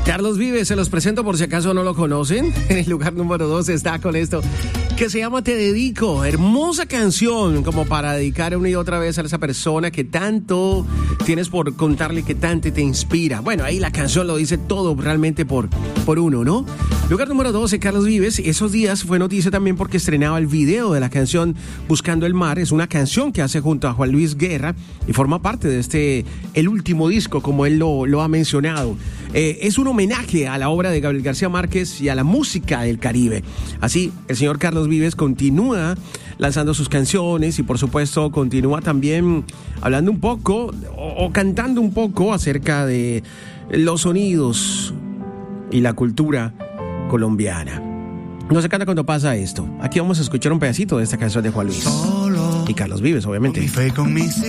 Carlos Vives, se los presento por si acaso no lo conocen. En el lugar número 2 está con esto que se llama Te Dedico. Hermosa canción como para dedicar una y otra vez a esa persona que tanto tienes por contarle, que tanto te inspira. Bueno, ahí la canción lo dice todo realmente por uno, ¿no? Lugar número 12, Carlos Vives. Esos días fue noticia también porque estrenaba el video de la canción Buscando el Mar. Es una canción que hace junto a Juan Luis Guerra y forma parte de el último disco, como él lo ha mencionado. Es un homenaje a la obra de Gabriel García Márquez y a la música del Caribe. Así, el señor Carlos Vives continúa lanzando sus canciones y por supuesto continúa también hablando un poco o cantando un poco acerca de los sonidos y la cultura colombiana. No se canta cuando pasa esto. Aquí vamos a escuchar un pedacito de esta canción de Juan Luis y Carlos Vives, obviamente.